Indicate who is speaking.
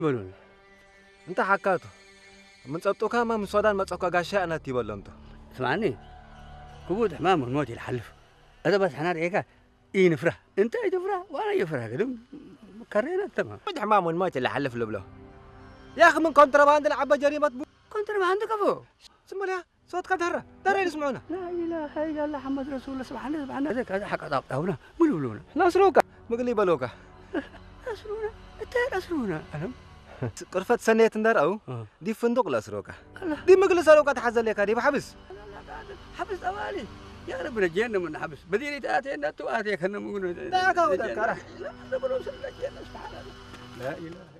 Speaker 1: بلون
Speaker 2: أنت حكاته من صدقك ما من السودان ما تصدق قاشة أنا تبى أنت
Speaker 1: اسمعني كبود حمام الموت الحلف هذا بس حنا ريكا إيه نفرح أنت تفرح وأنا يفرح كده كرينا تمام
Speaker 2: ود حمام الموت اللي حلف له بله يا أخي من كونترباند العبة جريمة
Speaker 1: كنت ما عندك أبو
Speaker 2: سمو لها صوتك درة درة يسمعونا
Speaker 1: لا إله إلا الله محمد رسول الله سبحانه هذا حق أضاقنا ملولونا
Speaker 2: نصروك مقلي بلوكا
Speaker 1: أسرونا أنت أسرونا أنا
Speaker 2: قرفة سنة تندر أو دي فندق لأسروكا دي مقلي سروكا تحزن لك دي بحبس
Speaker 1: حبس أوالي يا رب رجعنا من حبس بديني تأتي أنت تأتي خلنا نقول
Speaker 2: لا كاو ذكره
Speaker 1: لا سبحان الله لا إله